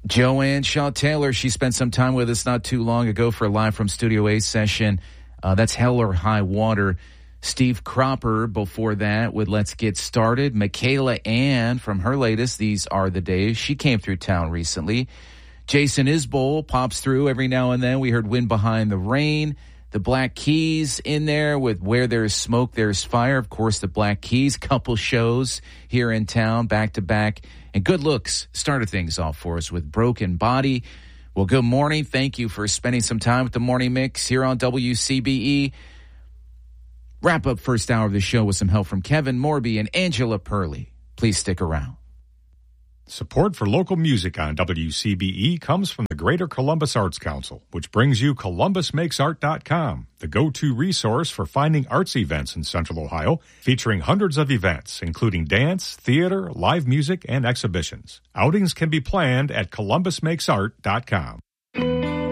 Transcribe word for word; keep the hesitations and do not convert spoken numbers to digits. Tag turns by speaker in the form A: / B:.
A: Joanne Shaw Taylor, she spent some time with us not too long ago for a Live from Studio A session. Uh, that's Hell or High Water. Steve Cropper before that with Let's Get Started. Michaela Ann from her latest, These Are the Days. She came through town recently. Jason Isbell pops through every now and then. We heard Wind Behind the Rain. The Black Keys in there with Where There's Smoke, There's Fire. Of course, the Black Keys, couple shows here in town, back to back. And Good Looks started things off for us with Broken Body. Well, good morning. Thank you for spending some time with the Morning Mix here on W C B E. Wrap up first hour of the show with some help from Kevin Morby and Angela Purley. Please stick around.
B: Support for local music on W C B E comes from the Greater Columbus Arts Council, which brings you Columbus Makes Art dot com, the go-to resource for finding arts events in Central Ohio, featuring hundreds of events, including dance, theater, live music, and exhibitions. Outings can be planned at Columbus Makes Art dot com.